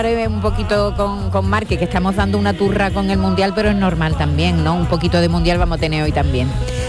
Un poquito con Marque, que estamos dando una turra con el Mundial, pero es normal también, ¿no? Un poquito de Mundial vamos a tener hoy también.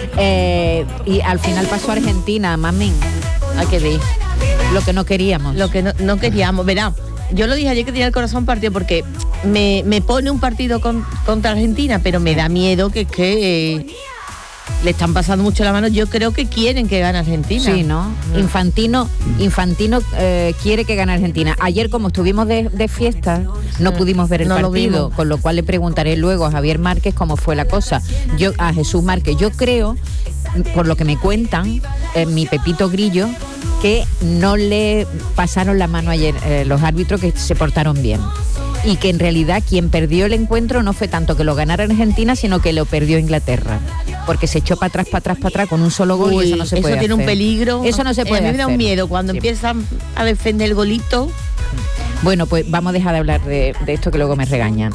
Y al final pasó Argentina, mamín. Hay que ver. Lo que no queríamos. Lo que no queríamos, verá. Yo lo dije ayer que tenía el corazón partido porque me pone un partido contra Argentina, pero me da miedo que le están pasando mucho la mano. Yo creo que quieren que gane Argentina. Sí, ¿no? Infantino quiere que gane Argentina. Ayer, como estuvimos de fiesta, no pudimos ver el partido, con lo cual le preguntaré luego a Javier Márquez cómo fue la cosa. A Jesús Márquez. Yo creo, por lo que me cuentan, mi Pepito Grillo, que no le pasaron la mano ayer los árbitros, que se portaron bien. Y que en realidad quien perdió el encuentro no fue tanto que lo ganara Argentina, sino que lo perdió Inglaterra, porque se echó para atrás con un solo gol. Uy, y eso no se puede hacer. Eso tiene un peligro. Eso no se puede hacer. A mí me da un miedo cuando empiezan a defender el golito. Bueno, pues vamos a dejar de hablar de esto, que luego me regañan.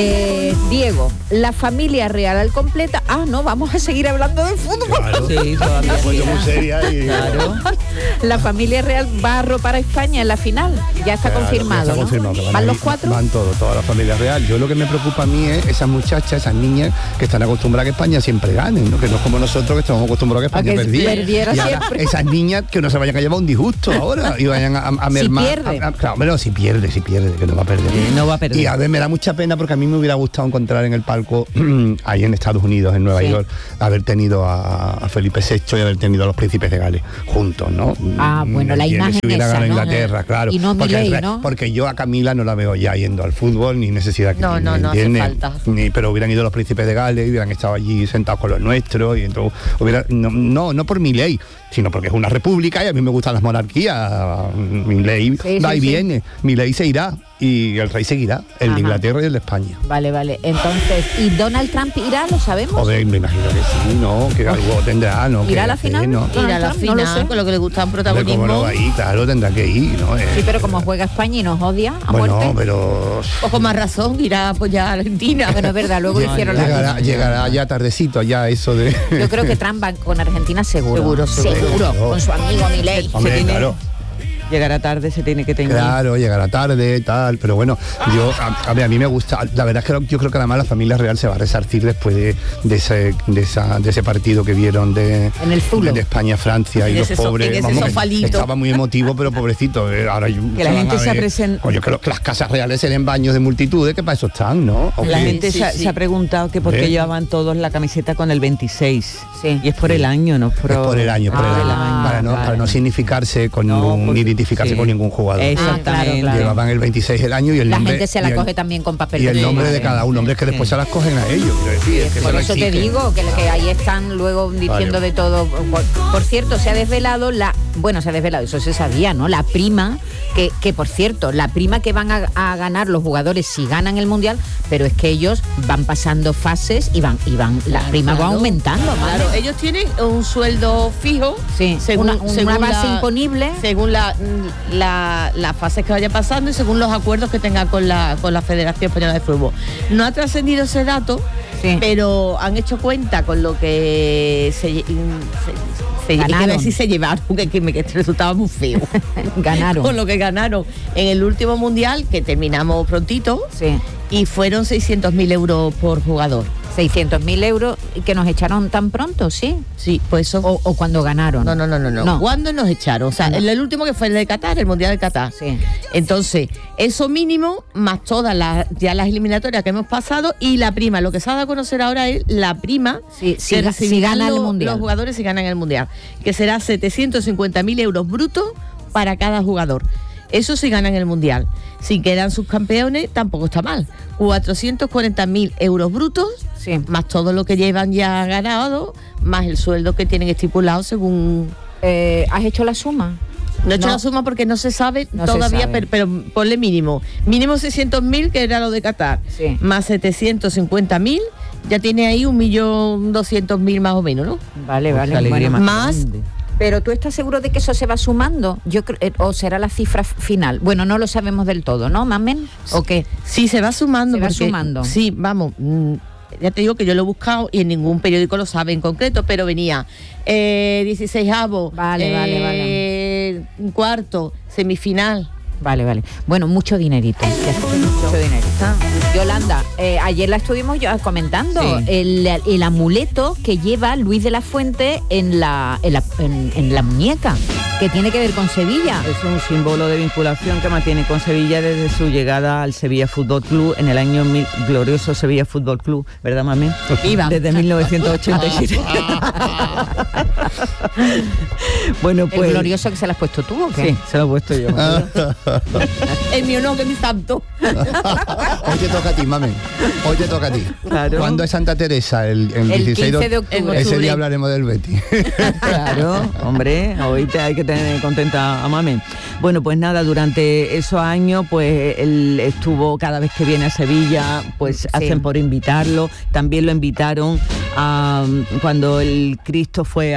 Diego, la familia real al completa. No, vamos a seguir hablando de fútbol. Claro. Sí, todavía. Muy seria y... Claro. La familia real va a arropar a España en la final. Ya está confirmado, está ¿no? confirmado. ¿Van los 4? Van toda la familia real. Yo lo que me preocupa a mí es esas muchachas, esas niñas que están acostumbradas a que España siempre gane, ¿no? Que no es como nosotros, que estamos acostumbrados a que España perdiera. Y ahora, esas niñas que no se vayan a llevar un disgusto ahora y vayan a mermar. Si pierde. Claro, pero si pierde, que no va a perder. No va a perder. Y a ver, me da mucha pena porque a mí me hubiera gustado encontrar en el palco ahí en Estados Unidos, en Nueva York, haber tenido a Felipe VI y haber tenido a los príncipes de Gales juntos, ¿no? Bueno, la imagen si hubiera esa, ganado ¿no? Inglaterra, claro. Y no Milei, ¿no? Porque yo a Camila no la veo ya yendo al fútbol, ni necesidad que no hace falta. Pero hubieran ido los príncipes de Gales, hubieran estado allí sentados con los nuestros, y entonces no por Milei, sino porque es una república y a mí me gustan las monarquías. Milei va y viene, Milei se irá y el rey seguirá, el de Inglaterra y el de España. Vale. Entonces, ¿y Donald Trump irá? ¿Lo sabemos? Joder, me imagino que sí, ¿no? Que algo tendrá, ¿no? ¿Irá a la final? ¿no? Irá a la final, no lo sé. Con lo que le gusta un protagonismo. ¿Cómo no va ahí? Claro, tendrá que ir, ¿no? Sí, pero como juega España y nos odia a muerte. Bueno, pero... O con más razón, irá a apoyar a Argentina. Bueno, es verdad, luego hicieron llegará ya tardecito, ya eso de... Yo creo que Trump va con Argentina seguro. Claro. Con su amigo Milei. Hombre, claro. Llegará tarde, se tiene que tener. Claro, llegará tarde, tal, pero bueno, yo a mí me gusta, la verdad es que yo creo que además la familia real se va a resarcir después de ese partido que vieron de España-Francia y los pobres, estaba muy emotivo, pero pobrecito, ahora que la gente se presenta. Oye, que las casas reales en baños de multitudes, que para eso están, ¿no? La gente se ha preguntado que por qué llevaban todos la camiseta con el 26. Sí. Y es por el año, no por... Es por el año, para no significarse con ni identificarse con ningún jugador. Exactamente. Claro. Llevaban el 26 del año y el la nombre... gente se la coge también con papel. Y el nombre de cada uno, hombre, es que después se las cogen a ellos, quiero decir. Es que por eso te digo, que ahí están luego diciendo de todo. Por cierto, se ha desvelado eso se sabía, ¿no? La prima, que por cierto, la prima que van a ganar los jugadores si ganan el Mundial, pero es que ellos van pasando fases y van la prima va aumentando. Claro, ellos tienen un sueldo fijo, según una base imponible, según las fases que vaya pasando y según los acuerdos que tenga con la Federación Española de Fútbol. No ha trascendido ese dato, pero han hecho cuenta con lo que se llevaron, que resultaba muy feo. Ganaron. Con lo que ganaron en el último Mundial, que terminamos prontito, y fueron 600.000 euros por jugador. 600.000 euros que nos echaron tan pronto, ¿sí? Sí, pues eso... O cuando ganaron. No. ¿Cuándo nos echaron? O sea, el último que fue el de Qatar, el Mundial de Qatar. Sí. Entonces, eso mínimo, más todas las eliminatorias que hemos pasado y la prima. Lo que se ha dado a conocer ahora es la prima si gana el Mundial. Los jugadores si ganan el Mundial, que será 750.000 euros brutos para cada jugador. Eso si ganan el Mundial. Si quedan subcampeones, tampoco está mal. 440.000 euros brutos, más todo lo que llevan ya ganado, más el sueldo que tienen estipulado según... ¿Has hecho la suma? No he hecho la suma porque no se sabe todavía, pero ponle mínimo. Mínimo 600.000, que era lo de Qatar, más 750.000, ya tiene ahí 1.200.000 más o menos, ¿no? Vale. Bueno, más... Pero ¿tú estás seguro de que eso se va sumando? Yo creo, ¿o será la cifra final? Bueno, no lo sabemos del todo, ¿no, Mamen? ¿O qué? Sí, se va sumando. Se va sumando. Sí, vamos. Ya te digo que yo lo he buscado y en ningún periódico lo sabe en concreto, pero venía 16avos, vale. cuarto, semifinal. Vale. Bueno, mucho dinerito. Mucho dinerito. Yolanda, ayer la estuvimos comentando, el amuleto que lleva Luis de la Fuente en la muñeca, que tiene que ver con Sevilla. Es un símbolo de vinculación que mantiene con Sevilla desde su llegada al Sevilla Fútbol Club en el año glorioso Sevilla Fútbol Club, ¿verdad, mami? Viva. Desde 1987. Bueno, pues... ¿El glorioso que se lo has puesto tú o qué? Sí, se lo he puesto yo. El mío no, que mi santo. Hoy te toca a ti, mami. Hoy te toca a ti. Claro. ¿Cuándo es Santa Teresa? El 16 15 de octubre. Ese día hablaremos del Betis. Claro, hombre, hoy hay que tener contenta a mami. Bueno, pues nada, durante esos años, pues él estuvo, cada vez que viene a Sevilla, pues hacen por invitarlo. También lo invitaron cuando el Cristo fue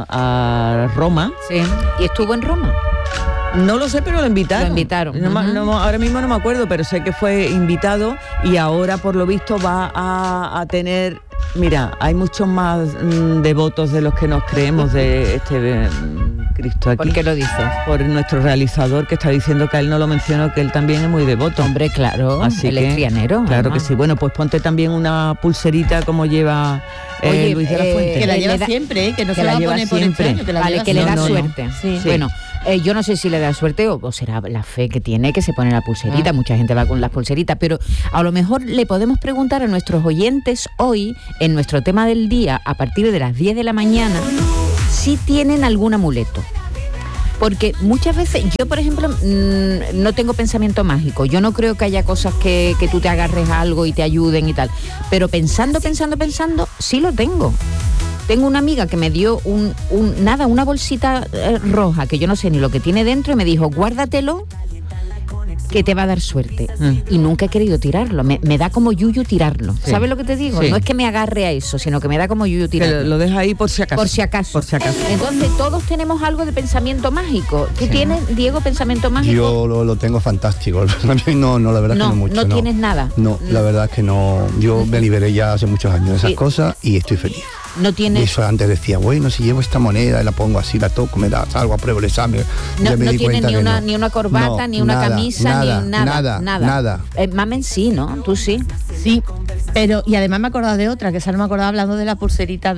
a Roma. Sí. ¿Y estuvo en Roma? No lo sé, pero lo invitaron. Lo invitaron. Ahora mismo no me acuerdo, pero sé que fue invitado y ahora por lo visto va a tener... Mira, hay muchos más devotos de los que nos creemos de este Cristo aquí. ¿Por qué lo dices? Por nuestro realizador, que está diciendo que a él no lo mencionó, que él también es muy devoto. Hombre, claro, así él es trianero. Claro que sí. Bueno, pues ponte también una pulserita como lleva Luis de la Fuente. Que la lleva siempre, que no se la va a poner por siempre. extraño, que la vale, lleva que le da siempre. suerte. Sí. Bueno, yo no sé si le da suerte o será la fe que tiene que se pone la pulserita. Mucha gente va con las pulseritas, pero a lo mejor le podemos preguntar a nuestros oyentes hoy, en nuestro tema del día, a partir de las 10 de la mañana, si tienen algún amuleto. Porque muchas veces, yo por ejemplo, no tengo pensamiento mágico. Yo no creo que haya cosas que tú te agarres a algo y te ayuden y tal. Pero pensando, sí lo tengo. Tengo una amiga que me dio una bolsita roja, que yo no sé ni lo que tiene dentro, y me dijo, guárdatelo, que te va a dar suerte. Y nunca he querido tirarlo. Me da como yuyu tirarlo. Sí. ¿Sabes lo que te digo? Sí. No es que me agarre a eso, sino que me da como yuyu tirarlo. Que lo deja ahí por si acaso. Por si acaso. Entonces todos tenemos algo de pensamiento mágico. ¿Tú tienes, Diego, pensamiento mágico? Yo lo tengo fantástico. No, la verdad es que no mucho. No tienes nada. No, la verdad es que no. Yo me liberé ya hace muchos años de esas cosas y estoy feliz. No tienes... Y eso antes decía, bueno, si llevo esta moneda y la pongo así, la toco, me da algo, apruebo el examen. No tienes ni una corbata, ni una camisa, ni nada. Mamen sí, ¿no? Tú sí. Sí, pero, y además me acordaba de otra, que esa no me acordaba, hablando de la pulserita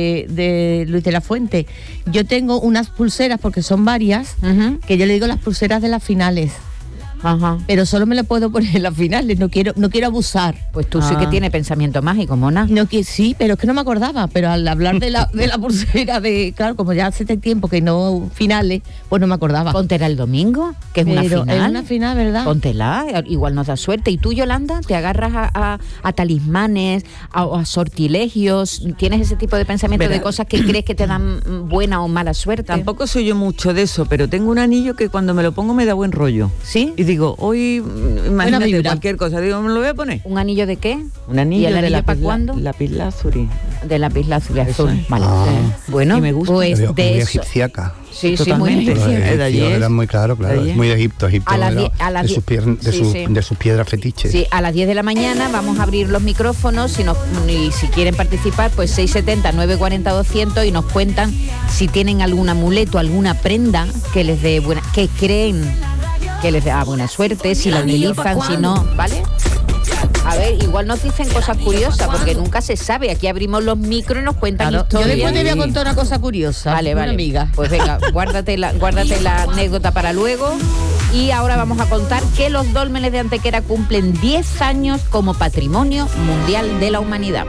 de Luis de la Fuente. Yo tengo unas pulseras, porque son varias, que yo le digo las pulseras de las finales. Ajá. Pero solo me la puedo poner en las finales, no quiero abusar. Pues tú sí que tienes pensamiento mágico, mona. No, sí, pero es que no me acordaba, pero al hablar de la pulsera claro, como ya hace tiempo que no finales, pues no me acordaba. Póntela el domingo, que es una final. Es una final, ¿verdad? Póntela, igual nos da suerte. ¿Y tú, Yolanda, te agarras a talismanes, a sortilegios? ¿Tienes ese tipo de pensamiento de cosas que crees que te dan buena o mala suerte? Tampoco soy yo mucho de eso, pero tengo un anillo que cuando me lo pongo me da buen rollo. ¿Sí? Y digo, hoy, imagínate cualquier cosa, digo, ¿me lo voy a poner? ¿Un anillo de qué? Un anillo, ¿Y el anillo de para cuándo? Lapislázuli. De lapislázuli azul. Vale. Bueno, y me gusta. Pues de muy eso. Egipciaca. Sí, muy egipcio. Era muy claro. Es muy de Egipto de sus piedras fetiches. Sí, a las 10 de la mañana vamos a abrir los micrófonos y si quieren participar, pues 670 940 200 y nos cuentan si tienen algún amuleto, alguna prenda que les dé buena, que creen que les da buena suerte, si la utilizan, si no, ¿vale? A ver, igual nos dicen cosas curiosas, porque nunca se sabe. Aquí abrimos los micros y nos cuentan historias. Yo después te voy a contar una cosa curiosa. Vale. Amiga. Pues venga, guárdate la anécdota para luego. Y ahora vamos a contar que los dólmenes de Antequera cumplen 10 años como Patrimonio Mundial de la Humanidad.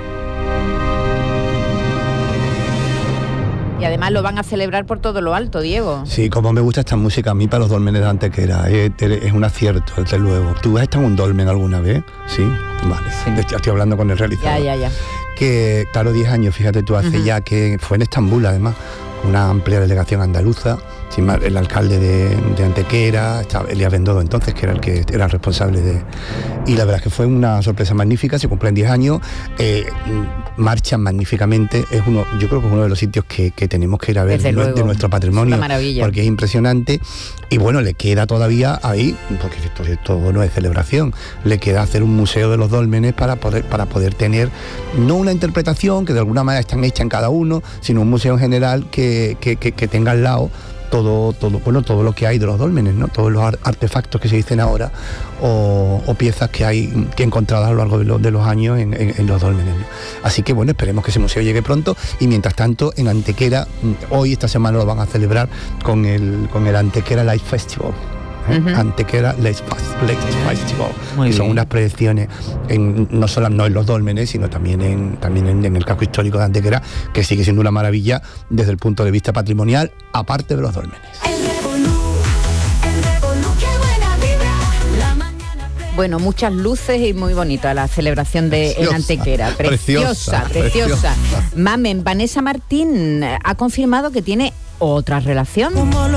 Y además lo van a celebrar por todo lo alto, Diego. Sí, como me gusta esta música, a mí para los dólmenes de Antequera es un acierto, desde luego. ¿Tú has estado en un dolmen alguna vez? Sí, vale. Sí. Estoy hablando con el realizador. Ya. Que, claro, 10 años, fíjate tú, hace ya que fue en Estambul, además, una amplia delegación andaluza, el alcalde de Antequera, estaba Elías Bendodo entonces, que era el que era el responsable de... Y la verdad es que fue una sorpresa magnífica, se cumplen 10 años, marchan magníficamente, yo creo que es uno de los sitios que tenemos que ir a ver de nuestro patrimonio, porque es impresionante, y bueno, le queda todavía ahí, porque esto no es celebración, le queda hacer un museo de los dólmenes para poder tener, no una interpretación que de alguna manera están hecha en cada uno, sino un museo en general que tenga al lado todo lo que hay de los dólmenes, ¿no? Todos los artefactos que se dicen ahora o piezas que hay que encontradas a lo largo de los años en los dólmenes, ¿no? Así que bueno, esperemos que ese museo llegue pronto, y mientras tanto en Antequera, esta semana lo van a celebrar con el Antequera Light Festival. Antequera Light Festival, que son unas proyecciones no en los dólmenes, sino también en el casco histórico de Antequera, que sigue siendo una maravilla desde el punto de vista patrimonial, aparte de los dólmenes. Bueno, muchas luces y muy bonita la celebración en Antequera. Preciosa. Mamen, Vanessa Martín ha confirmado que tiene otra relación.